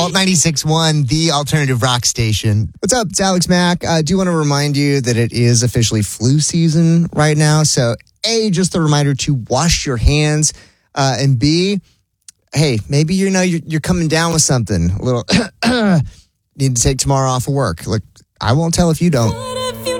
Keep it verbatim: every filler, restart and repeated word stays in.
Alt ninety-six point one, the alternative rock station. What's up? It's Alex Mack. I do want to remind you that it is officially flu season right now. So, A, just a reminder to wash your hands. Uh, and B, hey, maybe you know you're, you're coming down with something. A little, need to take tomorrow off of work. Look, I won't tell if you don't.